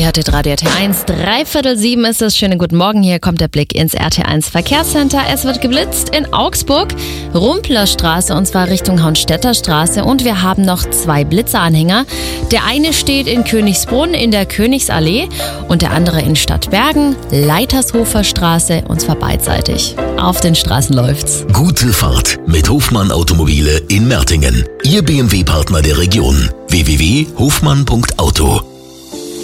Ihr hörtet Radio RT1, 6:45 ist es. Schönen guten Morgen, hier kommt der Blick ins RT1 Verkehrscenter. Es wird geblitzt in Augsburg, Rumplerstraße und zwar Richtung Haunstädter Straße und wir haben noch 2 Blitzeranhänger. Der eine steht in Königsbrunn in der Königsallee und der andere in Stadtbergen, Leitershofer Straße und zwar beidseitig. Auf den Straßen läuft's. Gute Fahrt mit Hofmann Automobile in Mertingen. Ihr BMW-Partner der Region. www.hofmann.auto